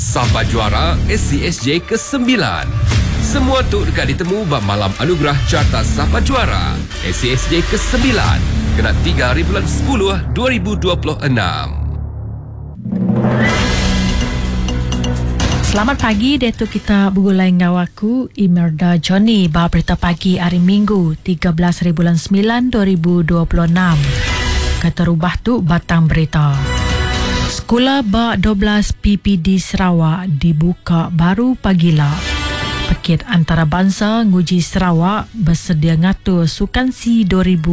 Sahabat Juara SCSJ ke-9. Semua tu dekat ditemu malam anugerah Carta Sahabat Juara SCSJ ke-9 kena 3 hari bulan 10 2026. Selamat pagi, Dato' kita bergulai dengan aku Imelda Johnny. Bawa berita pagi hari Minggu 13 hari bulan 9 2026. Kata rubah tu batang berita. Sekolah Bak 12 PPD Sarawak dibuka baru pagila. Pakit Antarabangsa nguji Sarawak bersedia ngatur Sukan C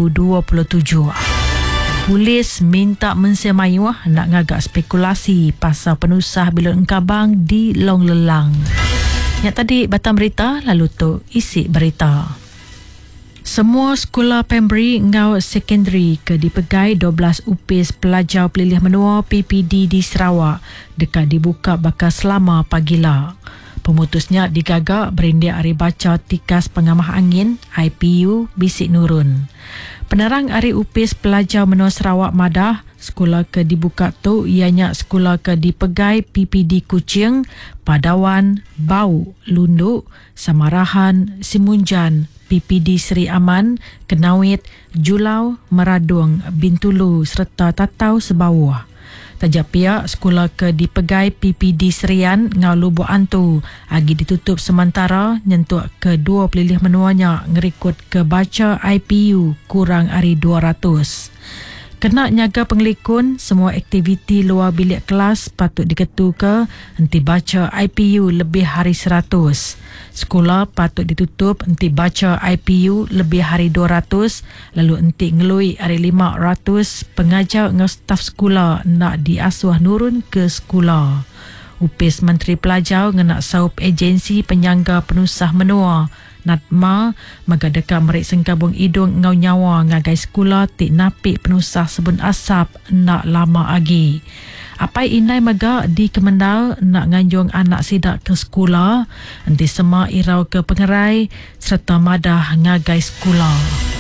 2027. Polis minta mensemayuh nak ngagak spekulasi pasal penusah bilon engkabang di Long Lelang. Yang tadi batang berita, lalu tu isi berita. Semua sekolah primary ngau secondary ke dipegai 12 upis pelajar pelilih menua PPD di Sarawak dekat dibuka bakal selama pagila. Pemutusnya digagak berindia hari baca tikas pengamah angin IPU Bisik Nurun. Penerang hari upis pelajar menua Sarawak Madah, sekolah ke dibuka tu ianya sekolah ke dipegai PPD Kuching, Padawan, Bau, Lunduk, Samarahan, Simunjan, PPD Seri Aman, Kenawit, Julau, Meradung, Bintulu serta Tatau Sebawah. Tajak pihak sekolah ke dipegai PPD Serian ngau Lubuk Antu agi ditutup sementara nyentuk ke 2 pelilih menuanya ngerikut ke baca IPU kurang hari 200. Kena nyaga pengelikun, semua aktiviti luar bilik kelas patut diketu ke henti baca IPU lebih hari 100. Sekolah patut ditutup henti baca IPU lebih hari 200, lalu henti ngelui hari 500 pengajar dengan staf sekolah nak diasuh nurun ke sekolah. Upis Menteri Pelajar ngenak saup agensi penyangga penusah menua Natma megadeka merik sengkabung hidung ngau nyawa ngagai sekolah tik napik penusah sebun asap nak lama lagi. Apa inai mega di Kemendal nak nganjung anak sidak ke sekolah, nanti semua irau ke pengerai serta madah ngagai sekolah.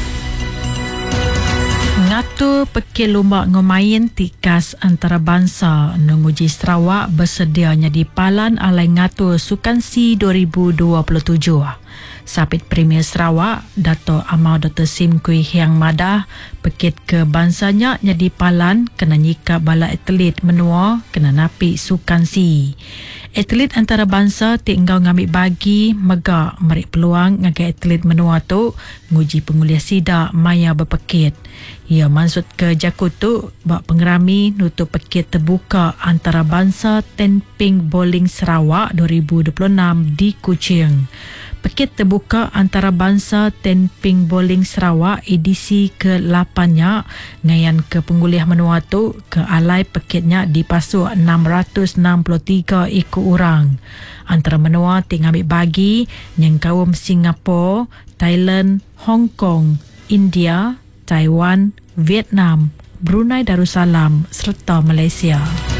Ngatur pekil lomba ngomain tikas antarabangsa menguji Sarawak bersedianya di Palan alai ngatur Sukan C 2027. Sapit Premier Sarawak, Dato' Amau Dr. Sim Kui Hiang Madah, pekit ke bansanya nyadi Palan kena nyikap bala atlet menua kena napi Sukan C. Atlet antarabangsa tinggal ngambil bagi megak merik peluang ngagai atlet menua tu nguji penguliah sidak maya berpekit. Ia maksud ke jakut tu bak pengerami nutup pekit terbuka antarabangsa Tenping Bowling Sarawak 2026 di Kuching. Pekit terbuka antarabangsa Tenping Bowling Sarawak edisi ke-8-nya ngayan ke penguliah menua tu ke alai pekitnya dipasuk 663 ekor orang. Antara menua ting ambil bagi yang kaum Singapura, Thailand, Hong Kong, India, Taiwan, Vietnam, Brunei Darussalam serta Malaysia.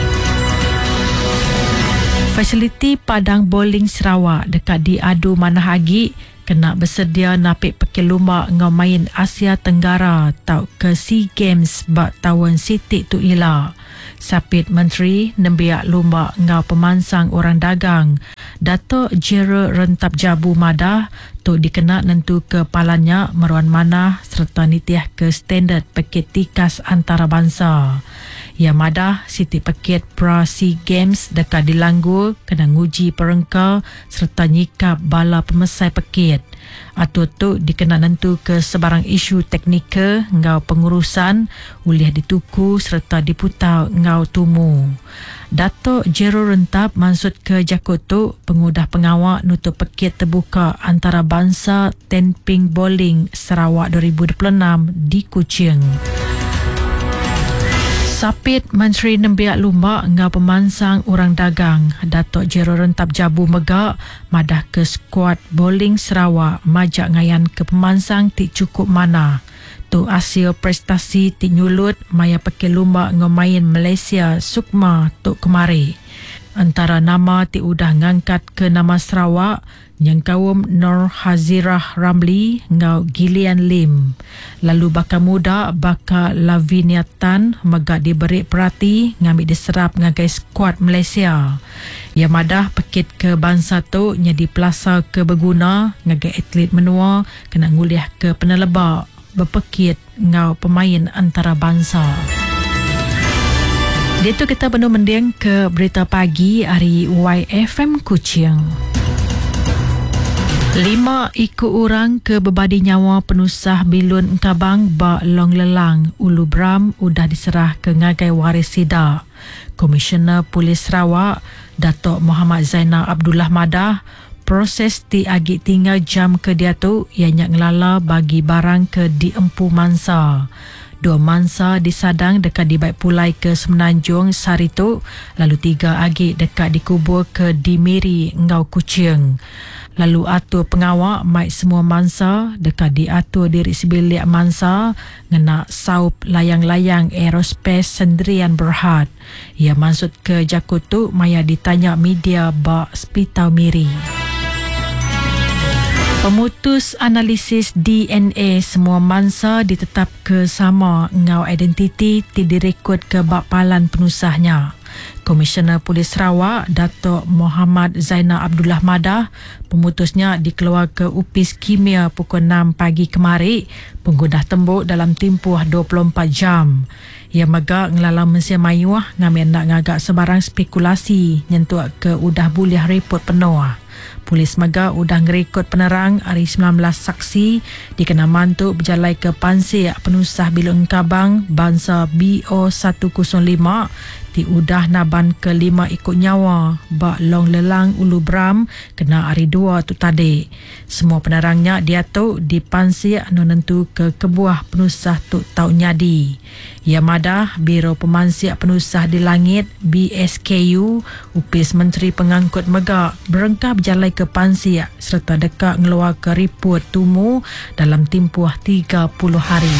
Fasiliti Padang Bowling Sarawak dekat di Adu Manahagi kena bersedia napik pekil lumba ngau main Asia Tenggara tau ke SEA Games bak tahun sitik tu ila. Sapit Menteri nembiak lumba ngau pemansang orang dagang Dato' Jera Rentap Jabu Madah tu dikena nentu ke palannya meruan manah serta nitiah ke standard pekit tikas antarabangsa. Ya Madah Siti Pekit pra SEA Games dekat di Langgur kena nguji perengka serta nyikap bala pemesai pekit. Atur tu dikena nentu ke sebarang isu teknikal ngau pengurusan uliah dituku serta diputau ngau tumu. Dato' Jero Rentap maksud ke jakut tu pengudah pengawak nutup pekit terbuka antarabangsa Tenping Bowling Sarawak 2026 di Kuching. Sapit Menteri Nembiak Lumba ngau pemansang orang dagang Dato' Jero Rentap Jabu Megak madah ke skuad bowling Sarawak majak ngayan ke pemansang tik cukup mana. Tu hasil prestasi ti nyulut maya pakai lumba ngomain Malaysia Sukma tu kemari. Antara nama ti udah ngangkat ke nama Sarawak yang kawum Nur Hazirah Ramli ngau Gillian Lim. Lalu baka muda baka Lavinia Tan megak diberi perhati ngambil diserap ngagai skuad Malaysia. Ia madah pekit ke bangsa tu nyadi pelasa ke berguna ngagai atlet menua kena nguliah ke penelebak berpekit ngau pemain antarabangsa. Dia tu kita penuh mending ke berita pagi hari YFM Kuching. 5 ikut orang ke berbadi nyawa penusah Bilun Kabang ba Long Lelang Ulu Bram udah diserah ke ngagai waris sida. Komisioner Polis Sarawak Datuk Muhammad Zainal Abdullah Madah proses ti agi tinggal jam ke dia tu ianya ngelala bagi barang ke di Empu Mansa. 2 mansa disadang dekat di Baik Pulai ke Semenanjung Sarito, lalu 3 agi dekat dikubur ke di Miri Ngau Kuching. Lalu atur pengawak mai semua mansa dekat diatur diri sebilik mansa ngena saup layang-layang aerospace Sendirian Berhad. Ia maksud ke Jakutu maya ditanya media ba Spitau Miri. Pemutus analisis DNA semua mangsa ditetap ke sama ngau identiti ti direkod ke bakpalan penusahnya. Komisioner Polis Sarawak Datuk Muhammad Zainal Abdullah Madah pemutusnya dikeluar ke Upis Kimia pukul 6 pagi kemari pengguna tembuk dalam tempoh 24 jam. Ia megak ngelala Mesia Mayuah ngamen nak ngagak sebarang spekulasi nyentuak ke udah boleh report penuh. Polis Mega udah ngerekod penerang hari 19 saksi dikena mantuk berjalai ke pansir penusah Bilun Kabang bangsa BO105 di udah naban ke 5 ikut nyawa bak Long Lelang Ulu Bram kena hari 2 tu tadi. Semua penerangnya dia tu dipansir menentu ke kebuah penusah tu tau nyadi. Ia madah Biro Pemansir Penusah di Langit BSKU Upis Menteri Pengangkut Mega berengkah berjalai ke pansir serta dekat ngeluar ke report tumu dalam tempoh 30 hari.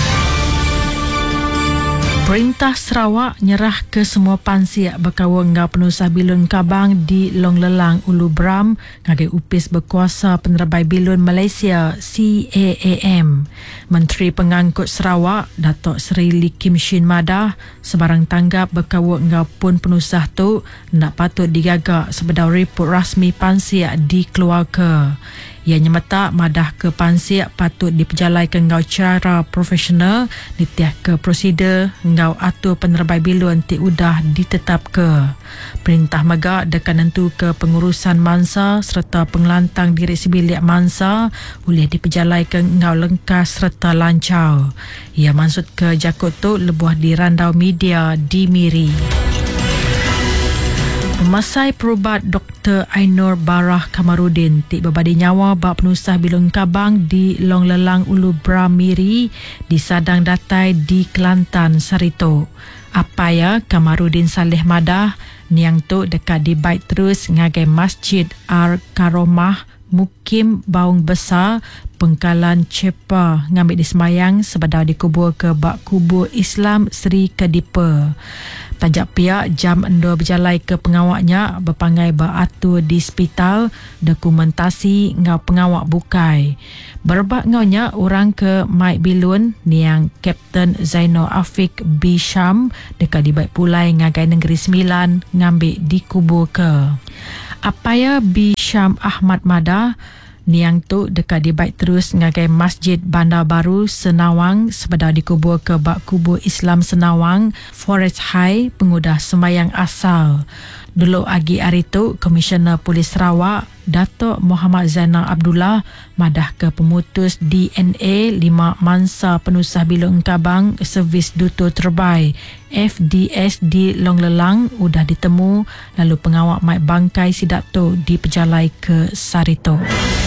Perintah Sarawak nyerah ke semua pansir berkawal ngau penusah Bilun Kabang di Long Lelang Ulu Bram ngagai upis berkuasa Penerbang Bilun Malaysia CAAM. Menteri Pengangkut Sarawak Datuk Seri Lee Kim Shin Madah sebarang tanggap berkawal ngau pun penusah tu nak patut digagak sebedau report rasmi pansir dikeluar ke. Ia nyemeta madah ke pansir patut diperjalai ke ngau cara profesional ditiah ke prosedur ngau atur penerbang bilun ti udah ditetap ke. Perintah Mega dekat nentu ke pengurusan mansa serta pengelantang diri sebilik mansa boleh diperjalai ke ngau lengkas serta lancar. Ia maksud ke Jakut tu lebuh di randau media di Miri. Pemasai perubat Dr. Ainur Barah Kamarudin ti berbadi nyawa bak penusah Bilun Kabang di Long Lelang Ulu Bram Miri di Sadang Datai di Kelantan Sarito. Apa ya Kamarudin Saleh Madah niang tu dekat di baik terus ngagai Masjid Ar-Karomah Mukim Baung Besar Pengkalan Cepa ngambil disemayang sebadau dikubur ke bak kubur Islam Sri Kedipa. Tajak pihak jam endo berjalai ke pengawaknya berpangai beratur di hospital dokumentasi ngau pengawak bukai. Berbak ngaunya orang ke Mike Bilun niang Kapten Zainal Afiq B. Syam dekat di Baik Pulai ngagai Negeri Sembilan ngambil dikubur ke. Apaya B. Syam Ahmad Madah niang tu dekat di baik terus ngagai Masjid Bandar Baru Senawang sebadau dikubur ke bak kubur Islam Senawang Forest High pengudah sembayang asal. Dulu agi hari tu Komisioner Polis Sarawak Datuk Muhammad Zainal Abdullah madah ke pemutus DNA 5 mangsa penusah Bilun Kabang servis duto terbaik FDS di Long Lelang udah ditemu lalu pengawak mai bangkai sidak tu diperjalai ke Sarito.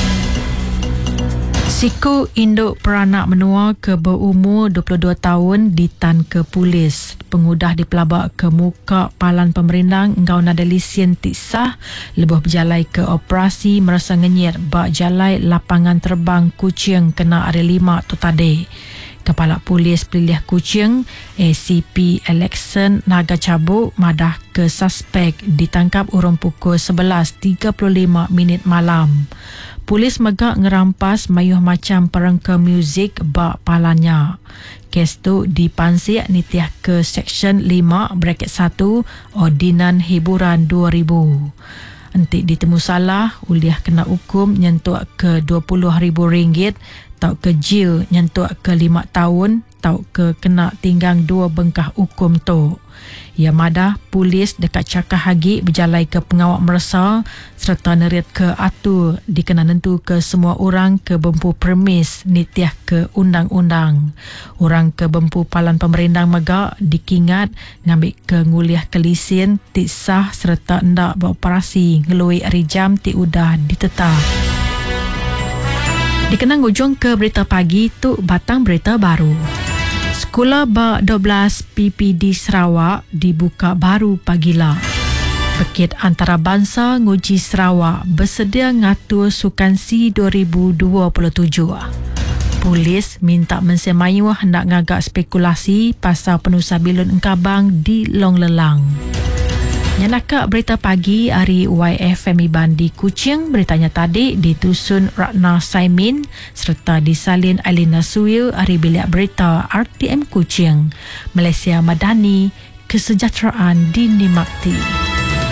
Siku induk peranak menua ke berumur 22 tahun ditan ke polis. Pengudah dipelabak ke muka palan pemerintah engkau nada lesen tik sah lebuh berjalai ke operasi merasa ngenyir bak jalai lapangan terbang Kuching kena hari 5 tu tadi. Kepala Polis Peliliah Kuching ACP Alexan Naga Cabuk madah ke suspek ditangkap urung pukul 11.35 malam. Polis megak ngerampas mayuh macam perangka muzik bak palanya. Kes tu dipansik nitiah ke Seksyen 5 bracket 1 Ordinan Hiburan 2000. Entik ditemu salah, uliah kena hukum nyentuh ke RM20,000, tau ke jail nyentuh ke 5 tahun, tau ke kena tinggang 2 bengkah hukum tu. Ya madah polis dekat Cakah Hagi berjalai ke pengawal merasa serta nerit ke atur dikena nentu ke semua orang ke bempu permis nitiah ke undang-undang. Orang ke bempu palan pemerintah megak dikingat ngambil ke nguliah ke lesen tik sah serta ndak beroperasi ngelui hari jam tik udah ditetap. Dikenang ujung ke berita pagi tu batang berita baru. Sekolah Bak 12 PPD Sarawak dibuka baru pagilah. Pekit Antarabangsa Nguji Sarawak bersedia ngatur Sukan C 2027. Polis minta mensemayuh hendak ngagak spekulasi pasal penusah bilun engkabang di Long Lelang. Nyanaka berita pagi hari YFM Iban di Kuching, beritanya tadi ditusun Ratna Saimin serta disalin Alina Suil hari bilik berita RTM Kuching. Malaysia Madani, kesejahteraan dinikmati.